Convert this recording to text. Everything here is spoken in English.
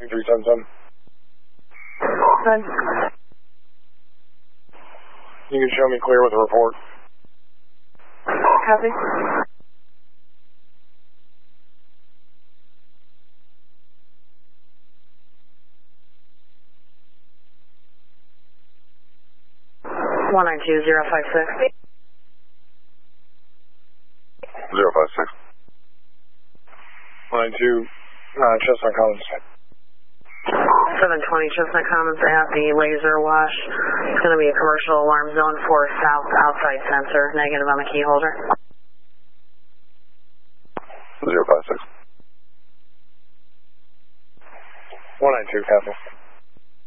377. Good. You can show me clear with a report. Copy. One 92056. 056. 192, Chestnut Commons. 720 Chestnut Commons at the laser wash. It's going to be a commercial alarm zone for south outside sensor, negative on the key holder. 056. 192, cancel.